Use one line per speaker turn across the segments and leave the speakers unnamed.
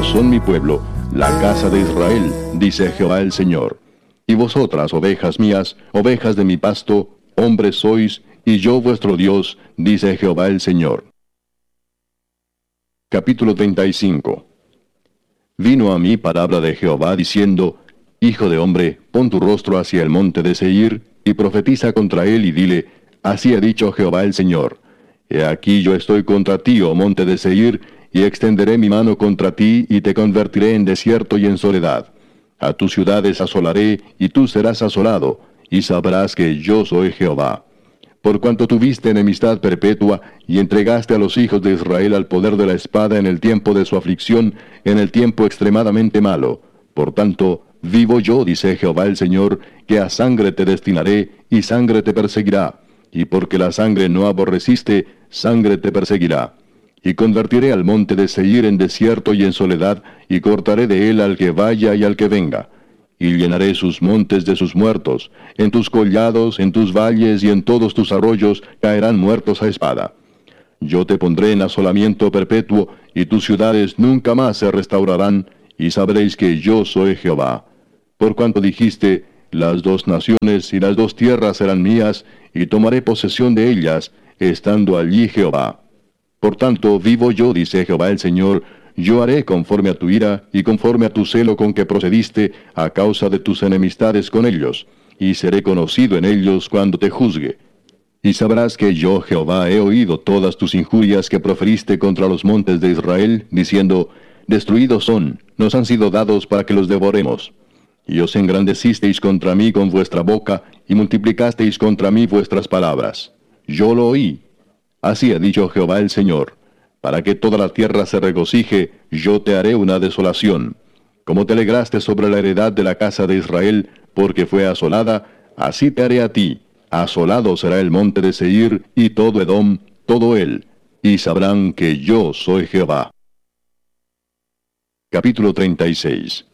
ellos son mi pueblo, la casa de Israel, dice Jehová el Señor. Y vosotras, ovejas mías, ovejas de mi pasto, hombres sois, y yo vuestro Dios, dice Jehová el Señor. Capítulo 35. Vino a mí palabra de Jehová diciendo, Hijo de hombre, pon tu rostro hacia el monte de Seir, y profetiza contra él, y dile, Así ha dicho Jehová el Señor. He aquí yo estoy contra ti, oh monte de Seir, y extenderé mi mano contra ti, y te convertiré en desierto y en soledad. A tus ciudades asolaré, y tú serás asolado, y sabrás que yo soy Jehová. Por cuanto tuviste enemistad perpetua, y entregaste a los hijos de Israel al poder de la espada en el tiempo de su aflicción, en el tiempo extremadamente malo. Por tanto, vivo yo, dice Jehová el Señor, que a sangre te destinaré, y sangre te perseguirá. Y porque la sangre no aborreciste, sangre te perseguirá. Y convertiré al monte de Seir en desierto y en soledad, y cortaré de él al que vaya y al que venga. Y llenaré sus montes de sus muertos, en tus collados, en tus valles y en todos tus arroyos caerán muertos a espada. Yo te pondré en asolamiento perpetuo, y tus ciudades nunca más se restaurarán, y sabréis que yo soy Jehová. Por cuanto dijiste, las dos naciones y las dos tierras serán mías, y tomaré posesión de ellas, estando allí Jehová. Por tanto, vivo yo, dice Jehová el Señor, yo haré conforme a tu ira, y conforme a tu celo con que procediste, a causa de tus enemistades con ellos, y seré conocido en ellos cuando te juzgue. Y sabrás que yo, Jehová, he oído todas tus injurias que proferiste contra los montes de Israel, diciendo, destruidos son, nos han sido dados para que los devoremos. Y os engrandecisteis contra mí con vuestra boca, y multiplicasteis contra mí vuestras palabras. Yo lo oí. Así ha dicho Jehová el Señor. Para que toda la tierra se regocije, yo te haré una desolación. Como te alegraste sobre la heredad de la casa de Israel, porque fue asolada, así te haré a ti. Asolado será el monte de Seir, y todo Edom, todo él. Y sabrán que yo soy Jehová. Capítulo 36.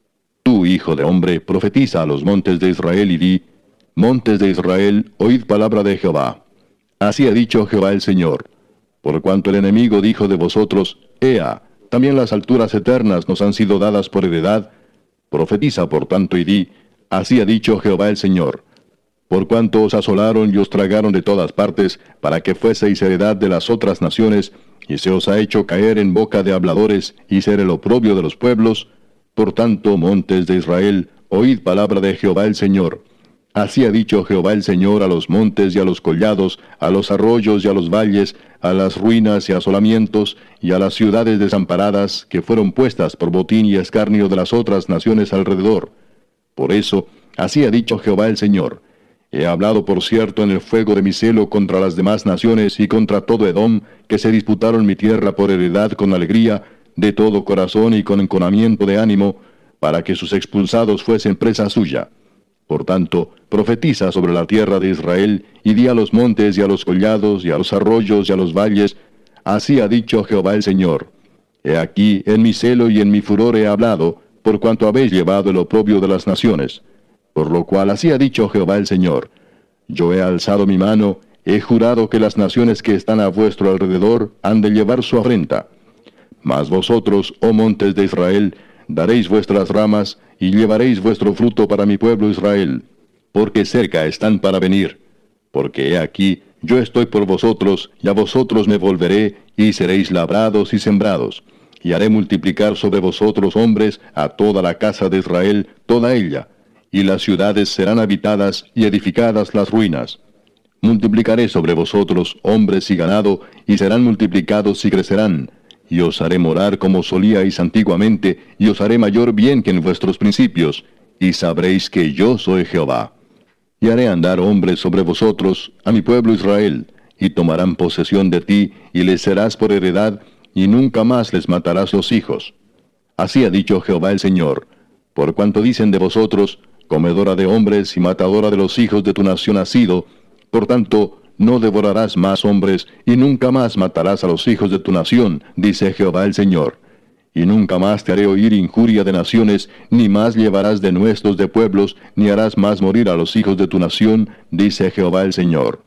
Tú, hijo de hombre, profetiza a los montes de Israel y di, Montes de Israel, oíd palabra de Jehová. Así ha dicho Jehová el Señor. Por cuanto el enemigo dijo de vosotros, Ea, también las alturas eternas nos han sido dadas por heredad, profetiza por tanto y di, Así ha dicho Jehová el Señor. Por cuanto os asolaron y os tragaron de todas partes, para que fueseis heredad de las otras naciones, y se os ha hecho caer en boca de habladores, y ser el oprobio de los pueblos, por tanto, montes de Israel, oíd palabra de Jehová el Señor. Así ha dicho Jehová el Señor a los montes y a los collados, a los arroyos y a los valles, a las ruinas y asolamientos, y a las ciudades desamparadas, que fueron puestas por botín y escarnio de las otras naciones alrededor. Por eso, así ha dicho Jehová el Señor. He hablado por cierto en el fuego de mi celo contra las demás naciones y contra todo Edom, que se disputaron mi tierra por heredad con alegría, de todo corazón y con enconamiento de ánimo, para que sus expulsados fuesen presa suya. Por tanto, profetiza sobre la tierra de Israel, y di a los montes y a los collados, y a los arroyos y a los valles, así ha dicho Jehová el Señor. He aquí, en mi celo y en mi furor he hablado, por cuanto habéis llevado el oprobio de las naciones. Por lo cual así ha dicho Jehová el Señor. Yo he alzado mi mano, he jurado que las naciones que están a vuestro alrededor han de llevar su afrenta. Mas vosotros, oh montes de Israel, daréis vuestras ramas, y llevaréis vuestro fruto para mi pueblo Israel, porque cerca están para venir. Porque he aquí, yo estoy por vosotros, y a vosotros me volveré, y seréis labrados y sembrados, y haré multiplicar sobre vosotros hombres a toda la casa de Israel, toda ella, y las ciudades serán habitadas y edificadas las ruinas. Multiplicaré sobre vosotros hombres y ganado, y serán multiplicados y crecerán, y os haré morar como solíais antiguamente, y os haré mayor bien que en vuestros principios, y sabréis que yo soy Jehová. Y haré andar hombres sobre vosotros, a mi pueblo Israel, y tomarán posesión de ti, y les serás por heredad, y nunca más les matarás los hijos. Así ha dicho Jehová el Señor, por cuanto dicen de vosotros, comedora de hombres y matadora de los hijos de tu nación has sido, por tanto, no devorarás más hombres, y nunca más matarás a los hijos de tu nación, dice Jehová el Señor. Y nunca más te haré oír injuria de naciones, ni más llevarás denuestos de pueblos, ni harás más morir a los hijos de tu nación, dice Jehová el Señor.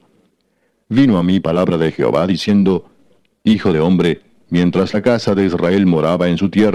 Vino a mí palabra de Jehová diciendo, Hijo de hombre, mientras la casa de Israel moraba en su tierra,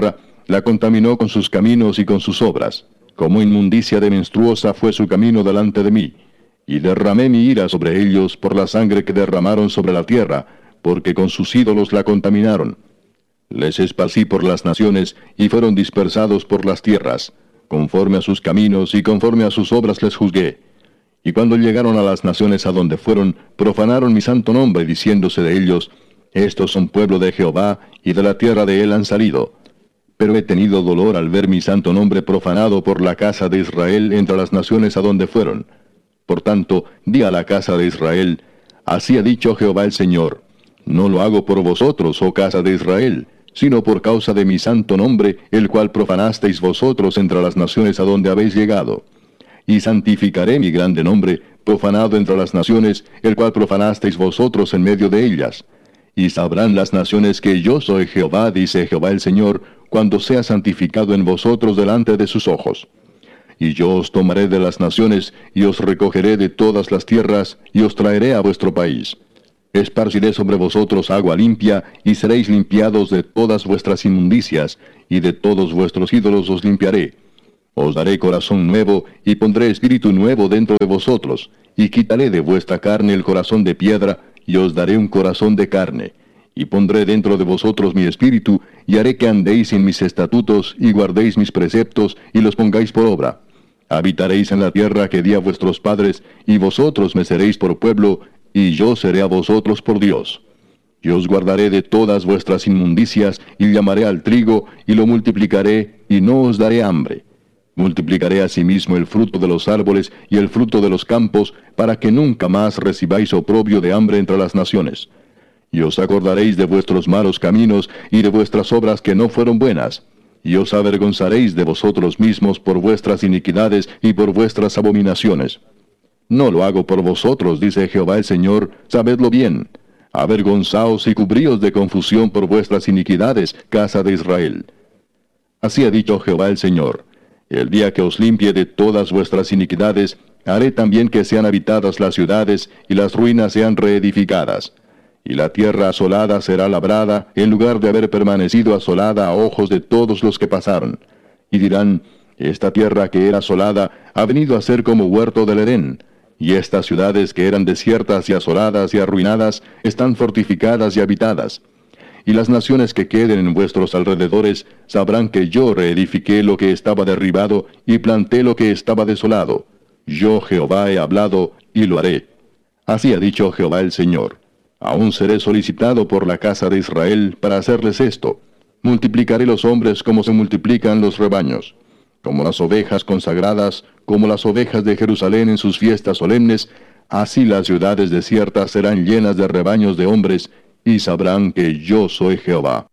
la contaminó con sus caminos y con sus obras. Como inmundicia de menstruosa fue su camino delante de mí. Y derramé mi ira sobre ellos por la sangre que derramaron sobre la tierra, porque con sus ídolos la contaminaron. Les esparcí por las naciones, y fueron dispersados por las tierras. Conforme a sus caminos y conforme a sus obras les juzgué. Y cuando llegaron a las naciones a donde fueron, profanaron mi santo nombre, diciéndose de ellos, estos son pueblo de Jehová, y de la tierra de él han salido. Pero he tenido dolor al ver mi santo nombre profanado por la casa de Israel entre las naciones a donde fueron. Por tanto, di a la casa de Israel, así ha dicho Jehová el Señor, no lo hago por vosotros, oh casa de Israel, sino por causa de mi santo nombre, el cual profanasteis vosotros entre las naciones a donde habéis llegado. Y santificaré mi grande nombre, profanado entre las naciones, el cual profanasteis vosotros en medio de ellas. Y sabrán las naciones que yo soy Jehová, dice Jehová el Señor, cuando sea santificado en vosotros delante de sus ojos. Y yo os tomaré de las naciones, y os recogeré de todas las tierras, y os traeré a vuestro país. Esparciré sobre vosotros agua limpia, y seréis limpiados de todas vuestras inmundicias, y de todos vuestros ídolos os limpiaré. Os daré corazón nuevo, y pondré espíritu nuevo dentro de vosotros, y quitaré de vuestra carne el corazón de piedra, y os daré un corazón de carne. Y pondré dentro de vosotros mi espíritu, y haré que andéis en mis estatutos, y guardéis mis preceptos, y los pongáis por obra. Habitaréis en la tierra que di a vuestros padres, y vosotros me seréis por pueblo, y yo seré a vosotros por Dios. Y os guardaré de todas vuestras inmundicias, y llamaré al trigo, y lo multiplicaré, y no os daré hambre. Multiplicaré asimismo el fruto de los árboles, y el fruto de los campos, para que nunca más recibáis oprobio de hambre entre las naciones. Y os acordaréis de vuestros malos caminos, y de vuestras obras que no fueron buenas. Y os avergonzaréis de vosotros mismos por vuestras iniquidades y por vuestras abominaciones. No lo hago por vosotros, dice Jehová el Señor, sabedlo bien. Avergonzaos y cubríos de confusión por vuestras iniquidades, casa de Israel. Así ha dicho Jehová el Señor. El día que os limpie de todas vuestras iniquidades, haré también que sean habitadas las ciudades, y las ruinas sean reedificadas. Y la tierra asolada será labrada, en lugar de haber permanecido asolada a ojos de todos los que pasaron. Y dirán, esta tierra que era asolada ha venido a ser como huerto del Edén, y estas ciudades que eran desiertas y asoladas y arruinadas están fortificadas y habitadas. Y las naciones que queden en vuestros alrededores sabrán que yo reedifiqué lo que estaba derribado y planté lo que estaba desolado. Yo Jehová he hablado y lo haré. Así ha dicho Jehová el Señor. Aún seré solicitado por la casa de Israel para hacerles esto. Multiplicaré los hombres como se multiplican los rebaños. Como las ovejas consagradas, como las ovejas de Jerusalén en sus fiestas solemnes, así las ciudades desiertas serán llenas de rebaños de hombres, y sabrán que yo soy Jehová.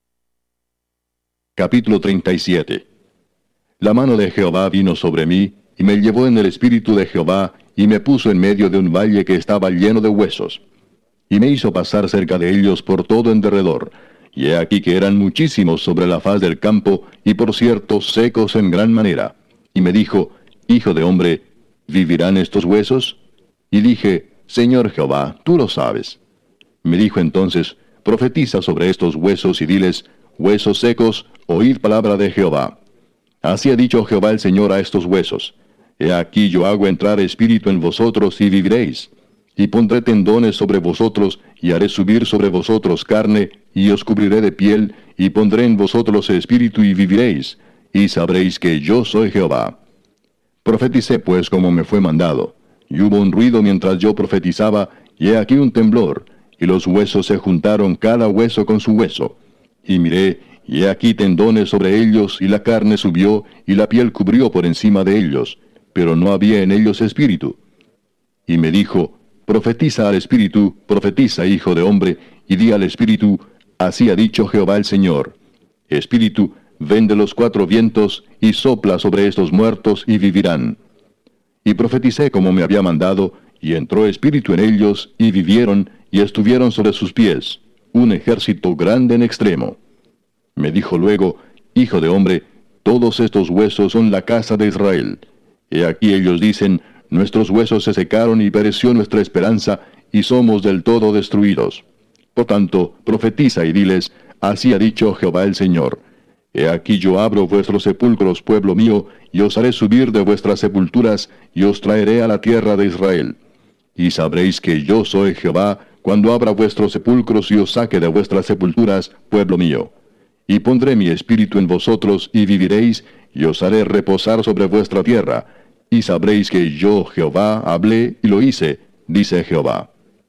Capítulo 37. La mano de Jehová vino sobre mí, y me llevó en el espíritu de Jehová, y me puso en medio de un valle que estaba lleno de huesos. Y me hizo pasar cerca de ellos por todo en derredor, y he aquí que eran muchísimos sobre la faz del campo, y por cierto secos en gran manera. Y me dijo, Hijo de hombre, ¿vivirán estos huesos? Y dije, Señor Jehová, tú lo sabes. Me dijo entonces, profetiza sobre estos huesos y diles, huesos secos, oíd palabra de Jehová. Así ha dicho Jehová el Señor a estos huesos. He aquí yo hago entrar espíritu en vosotros y viviréis. Y pondré tendones sobre vosotros, y haré subir sobre vosotros carne, y os cubriré de piel, y pondré en vosotros espíritu y viviréis, y sabréis que yo soy Jehová. Profeticé pues como me fue mandado. Y hubo un ruido mientras yo profetizaba, y he aquí un temblor, y los huesos se juntaron cada hueso con su hueso. Y miré, y he aquí tendones sobre ellos, y la carne subió, y la piel cubrió por encima de ellos, pero no había en ellos espíritu. Y me dijo, profetiza al espíritu, profetiza, hijo de hombre, y di al espíritu, así ha dicho Jehová el Señor. Espíritu, ven de los cuatro vientos, y sopla sobre estos muertos, y vivirán. Y profeticé como me había mandado, y entró espíritu en ellos, y vivieron, y estuvieron sobre sus pies, un ejército grande en extremo. Me dijo luego, Hijo de hombre, todos estos huesos son la casa de Israel. He aquí ellos dicen, nuestros huesos se secaron y pereció nuestra esperanza, y somos del todo destruidos. Por tanto, profetiza y diles, así ha dicho Jehová el Señor. He aquí yo abro vuestros sepulcros, pueblo mío, y os haré subir de vuestras sepulturas, y os traeré a la tierra de Israel. Y sabréis que yo soy Jehová, cuando abra vuestros sepulcros y os saque de vuestras sepulturas, pueblo mío. Y pondré mi espíritu en vosotros, y viviréis, y os haré reposar sobre vuestra tierra. Y sabréis que yo, Jehová, hablé y lo hice, dice Jehová.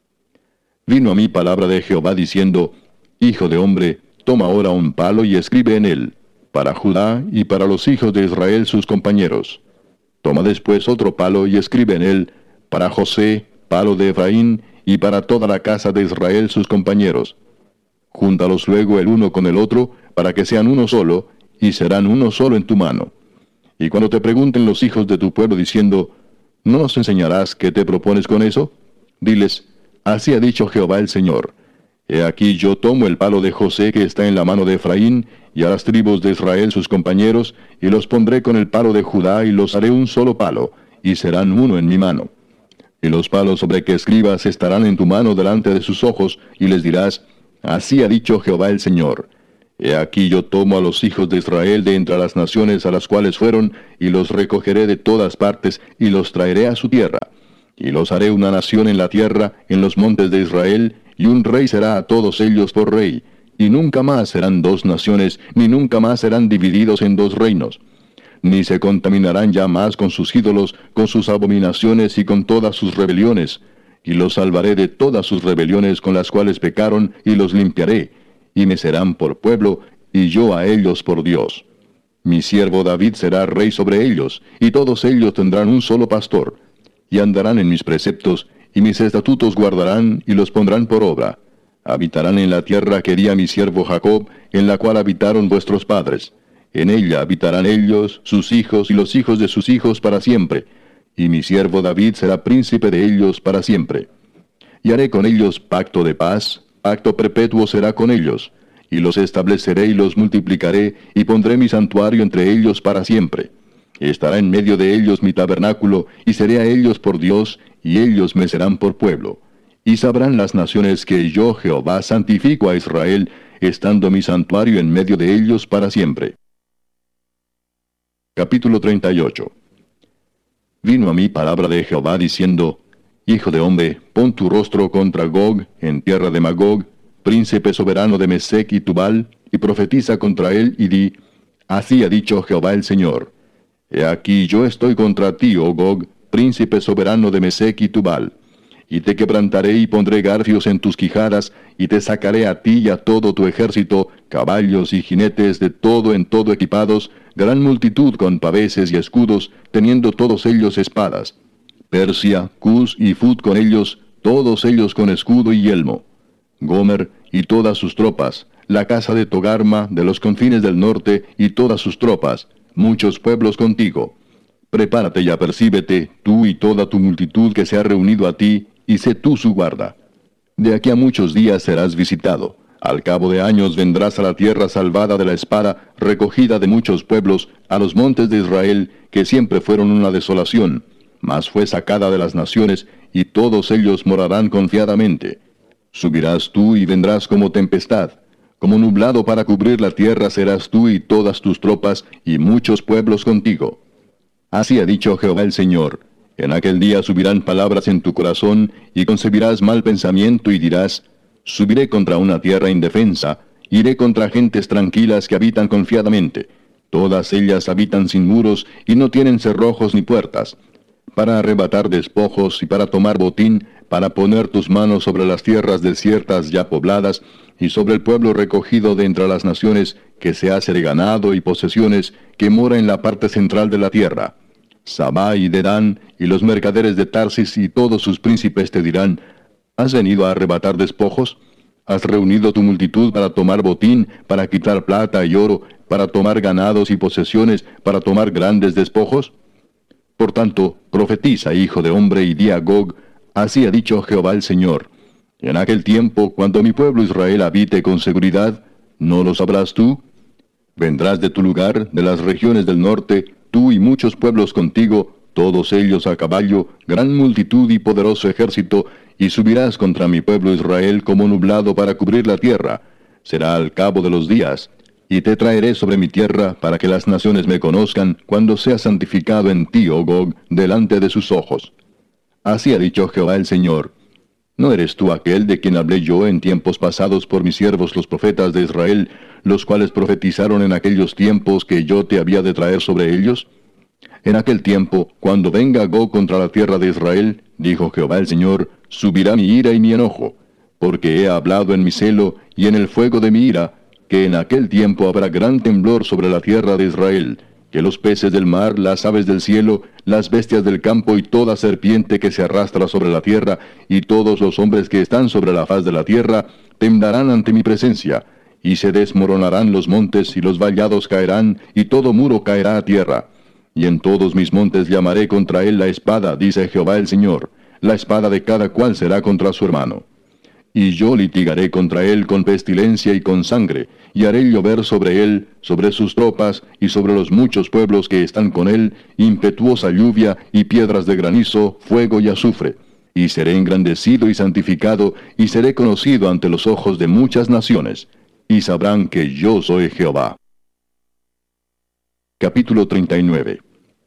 Vino a mí palabra de Jehová diciendo, Hijo de hombre, toma ahora un palo y escribe en él, para Judá y para los hijos de Israel sus compañeros. Toma después otro palo y escribe en él, para José, palo de Efraín, y para toda la casa de Israel sus compañeros. Júntalos luego el uno con el otro, para que sean uno solo, y serán uno solo en tu mano. Y cuando te pregunten los hijos de tu pueblo diciendo, ¿no nos enseñarás qué te propones con eso? Diles, así ha dicho Jehová el Señor. He aquí yo tomo el palo de José que está en la mano de Efraín, y a las tribus de Israel sus compañeros, y los pondré con el palo de Judá, y los haré un solo palo, y serán uno en mi mano. Y los palos sobre que escribas estarán en tu mano delante de sus ojos, y les dirás, así ha dicho Jehová el Señor. He aquí yo tomo a los hijos de Israel de entre las naciones a las cuales fueron, y los recogeré de todas partes, y los traeré a su tierra. Y los haré una nación en la tierra, en los montes de Israel, y un rey será a todos ellos por rey. Y nunca más serán dos naciones, ni nunca más serán divididos en dos reinos. Ni se contaminarán ya más con sus ídolos, con sus abominaciones y con todas sus rebeliones. Y los salvaré de todas sus rebeliones con las cuales pecaron, y los limpiaré. Y me serán por pueblo, y yo a ellos por Dios. Mi siervo David será rey sobre ellos, y todos ellos tendrán un solo pastor. Y andarán en mis preceptos, y mis estatutos guardarán, y los pondrán por obra. Habitarán en la tierra que di a mi siervo Jacob, en la cual habitaron vuestros padres. En ella habitarán ellos, sus hijos y los hijos de sus hijos para siempre. Y mi siervo David será príncipe de ellos para siempre. Y haré con ellos pacto de paz, pacto perpetuo será con ellos. Y los estableceré y los multiplicaré, y pondré mi santuario entre ellos para siempre. Estará en medio de ellos mi tabernáculo, y seré a ellos por Dios, y ellos me serán por pueblo. Y sabrán las naciones que yo, Jehová, santifico a Israel, estando mi santuario en medio de ellos para siempre. Capítulo 38. Vino a mí palabra de Jehová diciendo, Hijo de hombre, pon tu rostro contra Gog, en tierra de Magog, príncipe soberano de Mesec y Tubal, y profetiza contra él, y di, así ha dicho Jehová el Señor. He aquí yo estoy contra ti, oh Gog, príncipe soberano de Mesec y Tubal. Y te quebrantaré y pondré garfios en tus quijadas, y te sacaré a ti y a todo tu ejército, caballos y jinetes de todo en todo equipados, gran multitud con paveses y escudos, teniendo todos ellos espadas. Persia, Cus y Fut con ellos, todos ellos con escudo y yelmo. Gomer y todas sus tropas, la casa de Togarma, de los confines del norte, y todas sus tropas, muchos pueblos contigo. Prepárate y apercíbete, tú y toda tu multitud que se ha reunido a ti, y sé tú su guarda. De aquí a muchos días serás visitado. Al cabo de años vendrás a la tierra salvada de la espada, recogida de muchos pueblos, a los montes de Israel, que siempre fueron una desolación, mas fue sacada de las naciones, y todos ellos morarán confiadamente. Subirás tú y vendrás como tempestad. Como nublado para cubrir la tierra serás tú y todas tus tropas, y muchos pueblos contigo. Así ha dicho Jehová el Señor. En aquel día subirán palabras en tu corazón, y concebirás mal pensamiento, y dirás, subiré contra una tierra indefensa, iré contra gentes tranquilas que habitan confiadamente. Todas ellas habitan sin muros, y no tienen cerrojos ni puertas. Para arrebatar despojos, y para tomar botín, para poner tus manos sobre las tierras desiertas ya pobladas, y sobre el pueblo recogido de entre las naciones, que se hace de ganado y posesiones, que mora en la parte central de la tierra. Sabá y Dedán, y los mercaderes de Tarsis y todos sus príncipes te dirán, ¿has venido a arrebatar despojos? ¿Has reunido tu multitud para tomar botín, para quitar plata y oro, para tomar ganados y posesiones, para tomar grandes despojos? Por tanto, profetiza, hijo de hombre, y di a Gog, así ha dicho Jehová el Señor. En aquel tiempo, cuando mi pueblo Israel habite con seguridad, ¿no lo sabrás tú? Vendrás de tu lugar, de las regiones del norte, tú y muchos pueblos contigo, todos ellos a caballo, gran multitud y poderoso ejército, y subirás contra mi pueblo Israel como nublado para cubrir la tierra. Será al cabo de los días. Y te traeré sobre mi tierra para que las naciones me conozcan cuando sea santificado en ti, oh Gog, delante de sus ojos. Así ha dicho Jehová el Señor. ¿No eres tú aquel de quien hablé yo en tiempos pasados por mis siervos los profetas de Israel, los cuales profetizaron en aquellos tiempos que yo te había de traer sobre ellos? En aquel tiempo, cuando venga Gog contra la tierra de Israel, dijo Jehová el Señor, subirá mi ira y mi enojo, porque he hablado en mi celo y en el fuego de mi ira, que en aquel tiempo habrá gran temblor sobre la tierra de Israel, que los peces del mar, las aves del cielo, las bestias del campo y toda serpiente que se arrastra sobre la tierra, y todos los hombres que están sobre la faz de la tierra, temblarán ante mi presencia, y se desmoronarán los montes y los vallados caerán, y todo muro caerá a tierra. Y en todos mis montes llamaré contra él la espada, dice Jehová el Señor. La espada de cada cual será contra su hermano. Y yo litigaré contra él con pestilencia y con sangre, y haré llover sobre él, sobre sus tropas, y sobre los muchos pueblos que están con él, impetuosa lluvia, y piedras de granizo, fuego y azufre. Y seré engrandecido y santificado, y seré conocido ante los ojos de muchas naciones, y sabrán que yo soy Jehová. Capítulo 39.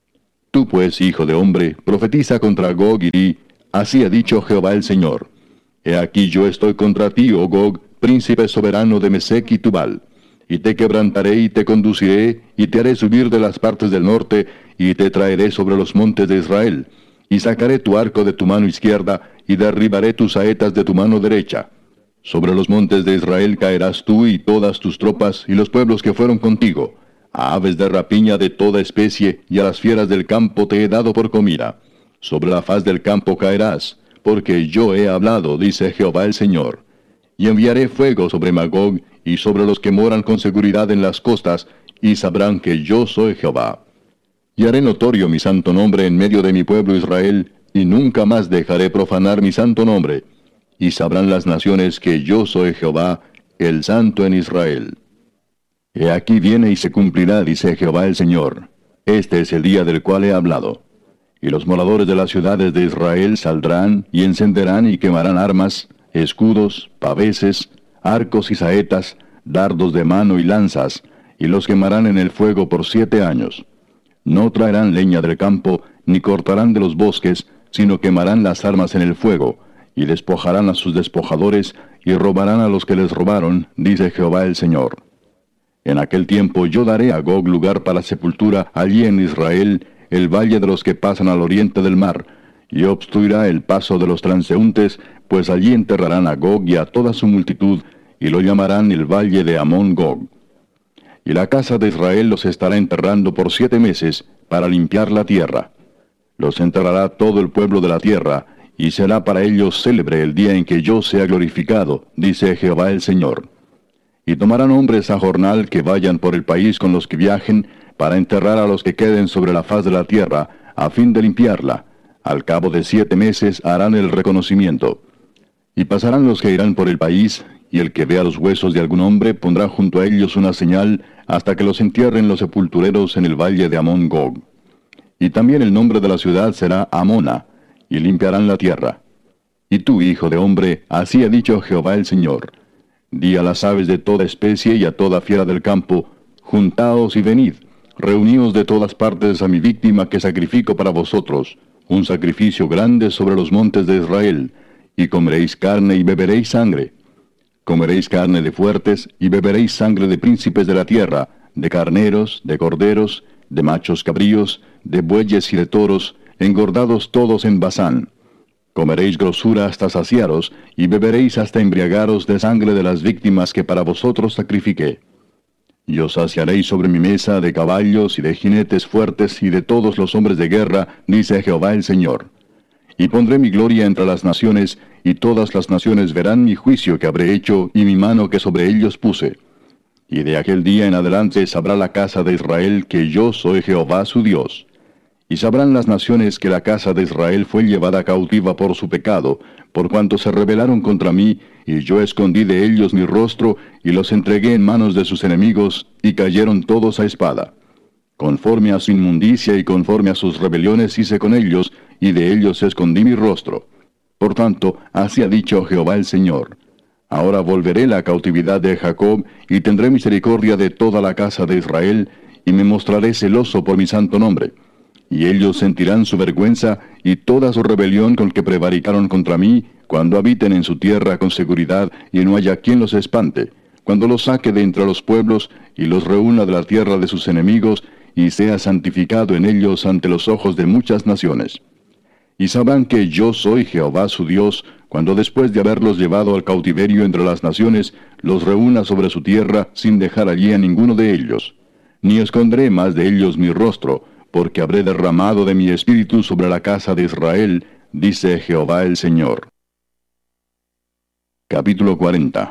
Tú pues, hijo de hombre, profetiza contra Gog y di, así ha dicho Jehová el Señor. He aquí yo estoy contra ti, oh Gog, príncipe soberano de Mesec y Tubal, y te quebrantaré y te conduciré, y te haré subir de las partes del norte, y te traeré sobre los montes de Israel, y sacaré tu arco de tu mano izquierda, y derribaré tus saetas de tu mano derecha. Sobre los montes de Israel caerás tú y todas tus tropas, y los pueblos que fueron contigo. A aves de rapiña de toda especie, y a las fieras del campo te he dado por comida. Sobre la faz del campo caerás, porque yo he hablado, dice Jehová el Señor. Y enviaré fuego sobre Magog, y sobre los que moran con seguridad en las costas, y sabrán que yo soy Jehová. Y haré notorio mi santo nombre en medio de mi pueblo Israel, y nunca más dejaré profanar mi santo nombre. Y sabrán las naciones que yo soy Jehová, el Santo en Israel. He aquí viene y se cumplirá, dice Jehová el Señor. Este es el día del cual he hablado. Y los moradores de las ciudades de Israel saldrán, y encenderán y quemarán armas, escudos, paveses, arcos y saetas, dardos de mano y lanzas, y los quemarán en el fuego por 7 años. No traerán leña del campo, ni cortarán de los bosques, sino quemarán las armas en el fuego, y despojarán a sus despojadores, y robarán a los que les robaron, dice Jehová el Señor. En aquel tiempo yo daré a Gog lugar para sepultura allí en Israel, el valle de los que pasan al oriente del mar, y obstruirá el paso de los transeúntes, pues allí enterrarán a Gog y a toda su multitud, y lo llamarán el valle de Amón Gog. Y la casa de Israel los estará enterrando por 7 meses, para limpiar la tierra. Los enterrará todo el pueblo de la tierra, y será para ellos célebre el día en que yo sea glorificado, dice Jehová el Señor. Y tomarán hombres a jornal que vayan por el país con los que viajen, para enterrar a los que queden sobre la faz de la tierra, a fin de limpiarla. Al cabo de 7 meses harán el reconocimiento. Y pasarán los que irán por el país, y el que vea los huesos de algún hombre pondrá junto a ellos una señal, hasta que los entierren los sepultureros en el valle de Amón Gog. Y también el nombre de la ciudad será Amona, y limpiarán la tierra. Y tú, hijo de hombre, así ha dicho Jehová el Señor. Di a las aves de toda especie y a toda fiera del campo, juntaos y venid, reuníos de todas partes a mi víctima que sacrifico para vosotros, un sacrificio grande sobre los montes de Israel, y comeréis carne y beberéis sangre. Comeréis carne de fuertes y beberéis sangre de príncipes de la tierra, de carneros, de corderos, de machos cabríos, de bueyes y de toros, engordados todos en Basán. Comeréis grosura hasta saciaros, y beberéis hasta embriagaros de sangre de las víctimas que para vosotros sacrifiqué. Y os saciaréis sobre mi mesa de caballos y de jinetes fuertes y de todos los hombres de guerra, dice Jehová el Señor. Y pondré mi gloria entre las naciones, y todas las naciones verán mi juicio que habré hecho y mi mano que sobre ellos puse. Y de aquel día en adelante sabrá la casa de Israel que yo soy Jehová su Dios. Y sabrán las naciones que la casa de Israel fue llevada cautiva por su pecado, por cuanto se rebelaron contra mí, y yo escondí de ellos mi rostro, y los entregué en manos de sus enemigos, y cayeron todos a espada. Conforme a su inmundicia y conforme a sus rebeliones hice con ellos, y de ellos escondí mi rostro. Por tanto, así ha dicho Jehová el Señor. Ahora volveré la cautividad de Jacob, y tendré misericordia de toda la casa de Israel, y me mostraré celoso por mi santo nombre. Y ellos sentirán su vergüenza y toda su rebelión con que prevaricaron contra mí, cuando habiten en su tierra con seguridad, y no haya quien los espante, cuando los saque de entre los pueblos, y los reúna de la tierra de sus enemigos, y sea santificado en ellos ante los ojos de muchas naciones. Y sabrán que yo soy Jehová su Dios, cuando después de haberlos llevado al cautiverio entre las naciones, los reúna sobre su tierra, sin dejar allí a ninguno de ellos. Ni esconderé más de ellos mi rostro, porque habré derramado de mi espíritu sobre la casa de Israel, dice Jehová el Señor. Capítulo 40.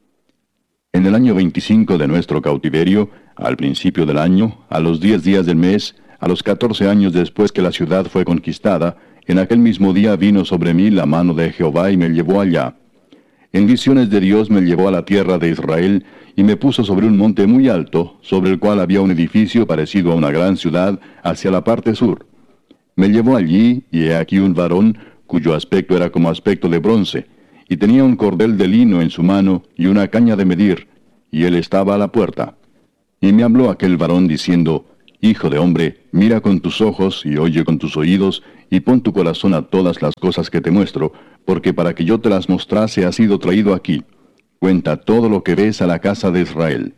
En el año 25 de nuestro cautiverio, al principio del año, a los 10 días del mes, a los 14 años después que la ciudad fue conquistada, en aquel mismo día vino sobre mí la mano de Jehová y me llevó allá. En visiones de Dios me llevó a la tierra de Israel, y me puso sobre un monte muy alto, sobre el cual había un edificio parecido a una gran ciudad, hacia la parte sur. Me llevó allí, y he aquí un varón, cuyo aspecto era como aspecto de bronce, y tenía un cordel de lino en su mano, y una caña de medir, y él estaba a la puerta. Y me habló aquel varón diciendo, Hijo de hombre, mira con tus ojos, y oye con tus oídos, y pon tu corazón a todas las cosas que te muestro, porque para que yo te las mostrase has sido traído aquí. Cuenta todo lo que ves a la casa de Israel.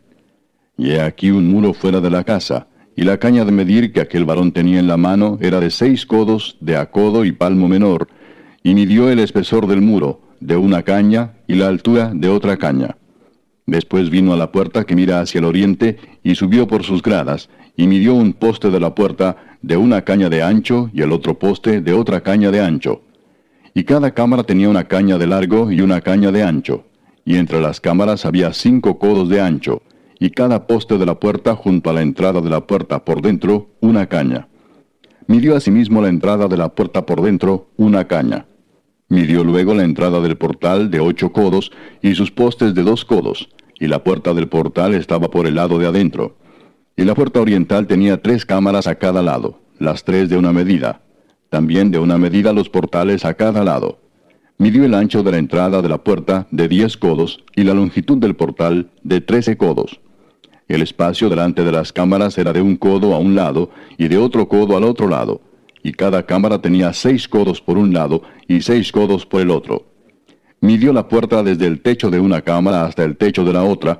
Y he aquí un muro fuera de la casa, y la caña de medir que aquel varón tenía en la mano era de 6 codos, de a codo y palmo menor, y midió el espesor del muro, de una caña, y la altura de otra caña. Después vino a la puerta que mira hacia el oriente, y subió por sus gradas, y midió un poste de la puerta de una caña de ancho, y el otro poste de otra caña de ancho. Y cada cámara tenía una caña de largo y una caña de ancho. Y entre las cámaras había 5 codos de ancho, y cada poste de la puerta junto a la entrada de la puerta por dentro, una caña. Midió asimismo la entrada de la puerta por dentro, una caña. Midió luego la entrada del portal de 8 codos, y sus postes de 2 codos, y la puerta del portal estaba por el lado de adentro. Y la puerta oriental tenía 3 cámaras a cada lado, las 3 de una medida. También de una medida los portales a cada lado. Midió el ancho de la entrada de la puerta de 10 codos, y la longitud del portal de 13 codos. El espacio delante de las cámaras era de 1 codo a un lado, y de otro codo al otro lado, y cada cámara tenía 6 codos por un lado, y 6 codos por el otro. Midió la puerta desde el techo de una cámara hasta el techo de la otra,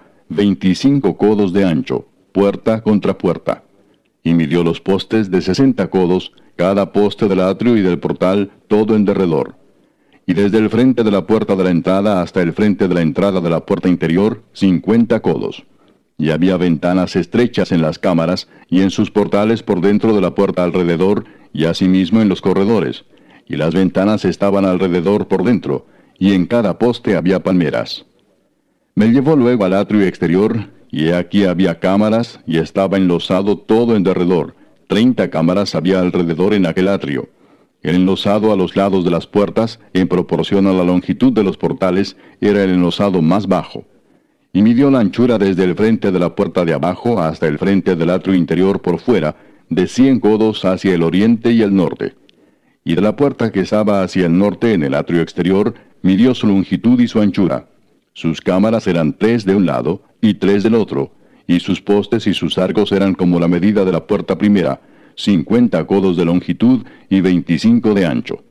25 codos de ancho, puerta contra puerta. Y midió los postes de 60 codos, cada poste del atrio y del portal, todo en derredor. Y desde el frente de la puerta de la entrada hasta el frente de la entrada de la puerta interior, 50 codos. Y había ventanas estrechas en las cámaras, y en sus portales por dentro de la puerta alrededor, y asimismo en los corredores. Y las ventanas estaban alrededor por dentro, y en cada poste había palmeras. Me llevó luego al atrio exterior, y he aquí había cámaras, y estaba enlosado todo en derredor. 30 cámaras había alrededor en aquel atrio. El enlosado a los lados de las puertas, en proporción a la longitud de los portales, era el enlosado más bajo. Y midió la anchura desde el frente de la puerta de abajo hasta el frente del atrio interior por fuera, de 100 codos hacia el oriente y el norte. Y de la puerta que estaba hacia el norte en el atrio exterior, midió su longitud y su anchura. Sus cámaras eran 3 de un lado y 3 del otro, y sus postes y sus arcos eran como la medida de la puerta primera, 50 codos de longitud y 25 de ancho.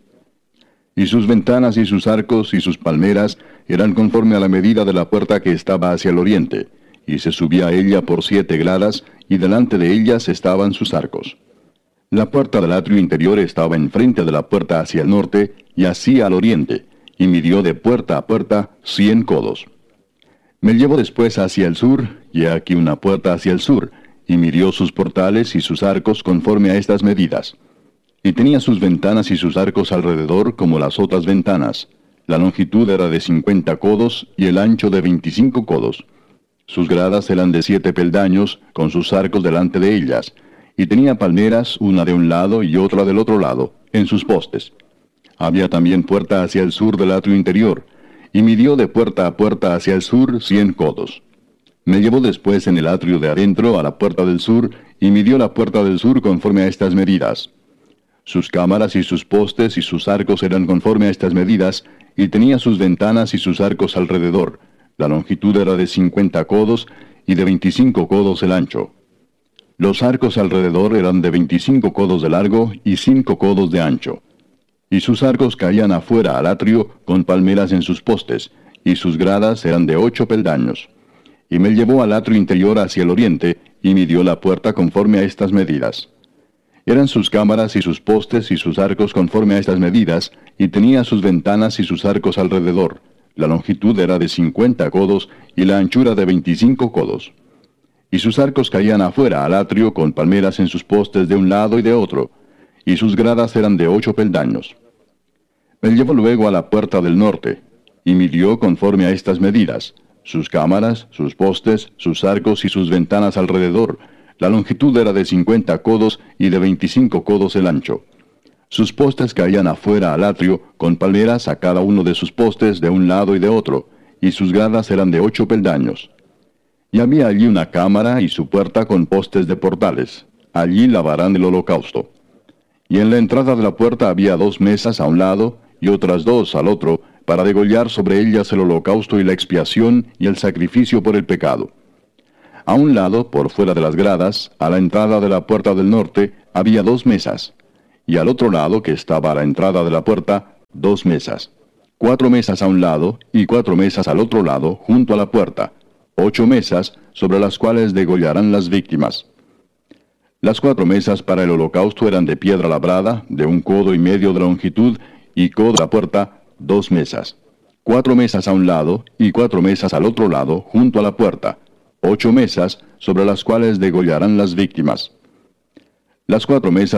Y sus ventanas y sus arcos y sus palmeras eran conforme a la medida de la puerta que estaba hacia el oriente, y se subía a ella por 7 gradas, y delante de ellas estaban sus arcos. La puerta del atrio interior estaba enfrente de la puerta hacia el norte, y así al oriente, y midió de puerta a puerta 100 codos. Me llevó después hacia el sur, y aquí una puerta hacia el sur, y midió sus portales y sus arcos conforme a estas medidas. Y tenía sus ventanas y sus arcos alrededor como las otras ventanas. La longitud era de 50 codos y el ancho de 25 codos. Sus gradas eran de 7 peldaños, con sus arcos delante de ellas, y tenía palmeras, una de un lado y otra del otro lado, en sus postes. Había también puerta hacia el sur del atrio interior, y midió de puerta a puerta hacia el sur 100 codos. Me llevó después en el atrio de adentro a la puerta del sur, y midió la puerta del sur conforme a estas medidas. Sus cámaras y sus postes y sus arcos eran conforme a estas medidas, y tenía sus ventanas y sus arcos alrededor. La longitud era de 50 codos, y de 25 codos el ancho. Los arcos alrededor eran de 25 codos de largo y 5 codos de ancho. Y sus arcos caían afuera al atrio con palmeras en sus postes, y sus gradas eran de 8 peldaños. Y me llevó al atrio interior hacia el oriente, y midió la puerta conforme a estas medidas. Eran sus cámaras y sus postes y sus arcos conforme a estas medidas, y tenía sus ventanas y sus arcos alrededor. La longitud era de 50 codos, y la anchura de 25 codos. Y sus arcos caían afuera al atrio con palmeras en sus postes de un lado y de otro, y sus gradas eran de 8 peldaños. Me llevó luego a la puerta del norte, y midió conforme a estas medidas, sus cámaras, sus postes, sus arcos y sus ventanas alrededor. La longitud era de 50 codos y de 25 codos el ancho. Sus postes caían afuera al atrio, con palmeras a cada uno de sus postes de un lado y de otro, y sus gradas eran de 8 peldaños. Y había allí una cámara y su puerta con postes de portales. Allí lavarán el holocausto. Y en la entrada de la puerta había 2 mesas a un lado, y otras 2 al otro, para degollar sobre ellas el holocausto y la expiación y el sacrificio por el pecado. A un lado, por fuera de las gradas, a la entrada de la puerta del norte, había 2 mesas, y al otro lado, que estaba a la entrada de la puerta, 2 mesas. 4 mesas a un lado, y 4 mesas al otro lado, junto a la puerta. 8 mesas, sobre las cuales degollarán las víctimas. Las 4 mesas para el holocausto eran de piedra labrada, de 1 codo y medio de longitud, y codo a la puerta, 2 mesas. 4 mesas a un lado, y 4 mesas al otro lado, junto a la puerta. 8 mesas, sobre las cuales degollarán las víctimas. Las 4 mesas